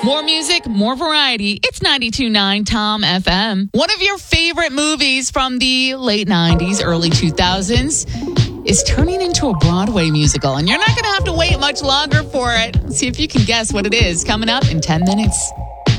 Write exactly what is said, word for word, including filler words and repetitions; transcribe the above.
More music, more variety. It's ninety-two point nine Tom F M. One of your favorite movies from the late nineties, early two thousands is turning into a Broadway musical, and you're not going to have to wait much longer for it. Let's see if you can guess what it is coming up in ten minutes.